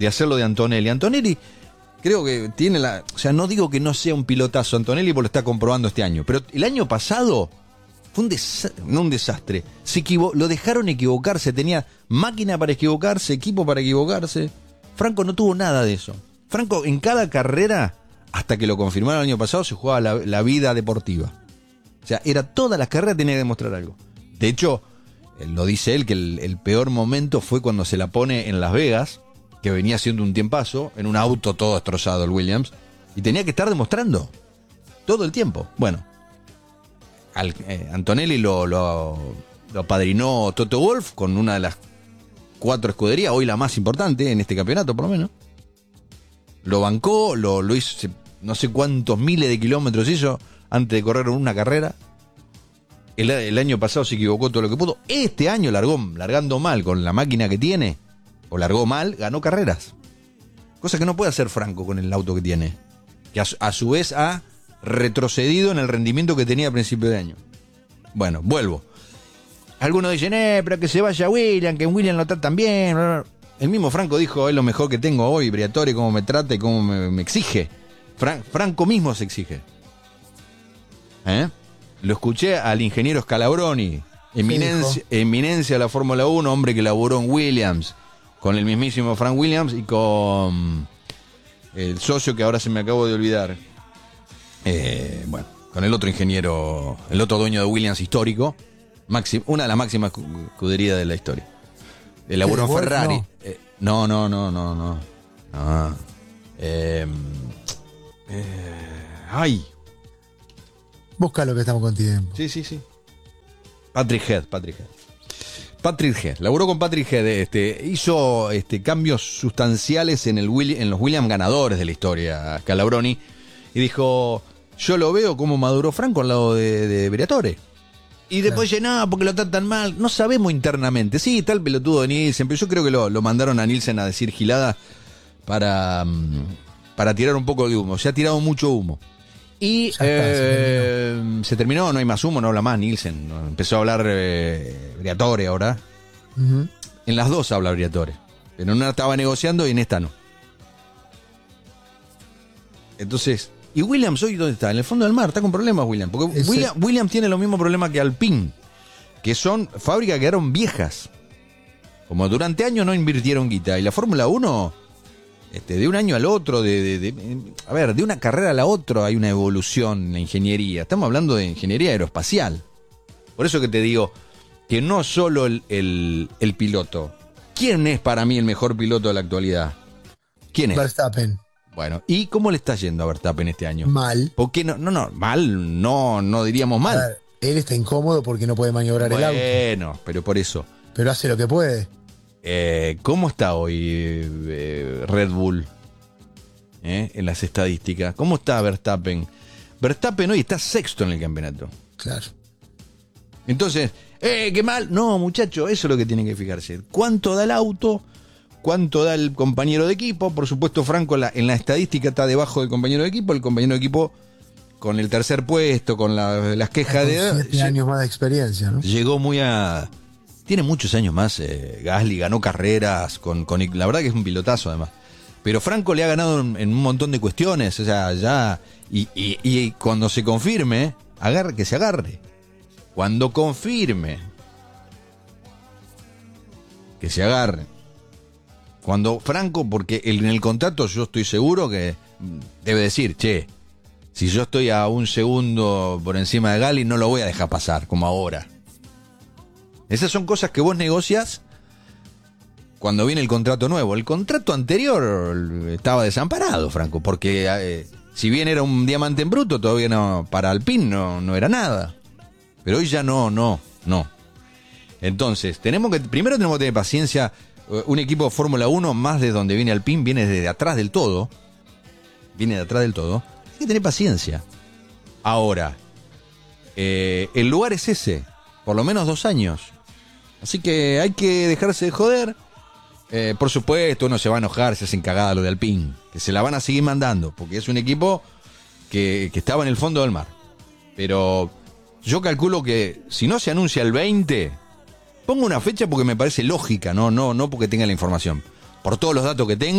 de hacerlo de Antonelli. Antonelli creo que tiene o sea, no digo que no sea un pilotazo Antonelli porque lo está comprobando este año, pero el año pasado fue no un desastre. Lo dejaron equivocarse, tenía máquina para equivocarse, equipo para equivocarse. Franco no tuvo nada de eso. Franco en cada carrera, hasta que lo confirmaron el año pasado, se jugaba la vida deportiva. O sea, todas las carreras tenía que demostrar algo. De hecho, lo dice él, que el peor momento fue cuando se la pone en Las Vegas, que venía haciendo un tiempazo, en un auto todo destrozado el Williams, y tenía que estar demostrando todo el tiempo. Bueno, Antonelli lo apadrinó Toto Wolff con una de las 4 escuderías, hoy la más importante en este campeonato por lo menos. Lo bancó, lo hizo, no sé cuántos miles de kilómetros hizo antes de correr una carrera. El año pasado se equivocó todo lo que pudo. Este año largando mal con la máquina que tiene, o largó mal, ganó carreras. Cosa que no puede hacer Franco con el auto que tiene, que a su vez ha retrocedido en el rendimiento que tenía a principio de año. Bueno, vuelvo. Algunos dicen, pero que se vaya William, que William lo tratan bien. El mismo Franco dijo, es lo mejor que tengo hoy, Briatore, cómo me trata y cómo me exige. Franco mismo se exige. Lo escuché al ingeniero Scalabroni, eminencia de la Fórmula 1, hombre que laburó en Williams, con el mismísimo Frank Williams y con el socio que ahora se me acabo de olvidar. Bueno, con el otro ingeniero, el otro dueño de Williams histórico, una de las máximas escuderías de la historia. Elaboró en Ferrari. No. Ay. Busca lo que estamos con tiempo. Sí. Patrick Head. Laburó con Patrick Head. Hizo cambios sustanciales en los Williams ganadores de la historia, Scalabroni. Y dijo, yo lo veo como maduró Franco al lado de Briatore. Y después dice, no, porque lo tratan mal. No sabemos internamente. Sí, está el pelotudo de Nielsen, pero yo creo que lo mandaron a Nielsen a decir gilada para tirar un poco de humo. Se ha tirado mucho humo. Y se terminó, no hay más humo, no habla más Nielsen. Empezó a hablar Briatore ahora. Uh-huh. En las dos habla Briatore. En una estaba negociando y en esta no. Entonces, ¿y Williams hoy dónde está? En el fondo del mar, está con problemas Williams. Porque Williams tiene los mismos problemas que Alpine, que son fábricas que quedaron viejas. Como durante años no invirtieron guita. Y la Fórmula 1, de un año al otro, de una carrera a la otra hay una evolución en la ingeniería. Estamos hablando de ingeniería aeroespacial. Por eso que te digo que no solo el piloto. ¿Quién es para mí el mejor piloto de la actualidad? ¿Quién es? Verstappen. Bueno, ¿y cómo le está yendo a Verstappen este año? Mal. ¿Por qué no, mal, no diríamos mal? A ver, él está incómodo porque no puede maniobrar el auto. Bueno, pero por eso. Pero hace lo que puede. ¿Cómo está hoy Red Bull? En las estadísticas. ¿Cómo está Verstappen? Verstappen hoy está sexto en el campeonato. Claro. Entonces, qué mal. No, muchacho, eso es lo que tienen que fijarse. ¿Cuánto da el auto? ¿Cuánto da el compañero de equipo? Por supuesto, Franco en la estadística está debajo del compañero de equipo. El compañero de equipo con el tercer puesto, con las quejas de... 7 años más de experiencia, ¿no? Llegó tiene muchos años más. Gasly ganó carreras. La verdad que es un pilotazo además. Pero Franco le ha ganado en un montón de cuestiones. O sea, ya... Y cuando se confirme, que se agarre. Cuando confirme, que se agarre. Cuando Franco, porque en el contrato yo estoy seguro que debe decir, si yo estoy a un segundo por encima de Gasly, no lo voy a dejar pasar, como ahora. Esas son cosas que vos negocias cuando viene el contrato nuevo. El contrato anterior estaba desamparado, Franco, porque si bien era un diamante en bruto, todavía no, para Alpine no era nada. Pero hoy ya no. Entonces, primero tenemos que tener paciencia. Un equipo de Fórmula 1, más de donde viene Alpine, viene desde atrás del todo. Tiene que tener paciencia. Ahora, el lugar es ese. Por lo menos 2 años. Así que hay que dejarse de joder. Por supuesto, uno se va a enojar, se hacen cagada lo de Alpine. Que se la van a seguir mandando. Porque es un equipo que estaba en el fondo del mar. Pero yo calculo que si no se anuncia el 20... Pongo una fecha porque me parece lógica, no porque tenga la información. Por todos los datos que tengo.